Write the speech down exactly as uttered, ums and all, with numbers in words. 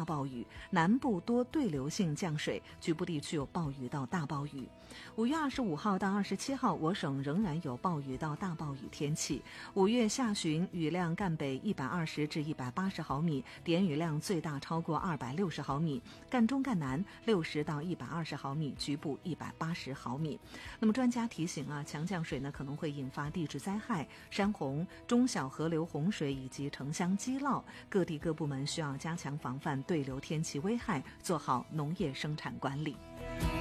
暴雨，南部多对流性降水，局部地区有暴雨到大暴雨。五月二十五号到二十七号，我省仍然有暴雨到大暴雨天气。五月下旬雨量赣北一百二十至一百八十毫米，点雨量最大超过二百六十毫米；赣中赣南六十到一百二十毫米，局部一百八十毫米。那么专家提醒啊，强降水呢可能会引发地质灾害、山洪、中小河流洪水以及城乡积涝，各地各部门需要加强防范对流天气危害，做好农业生产管理。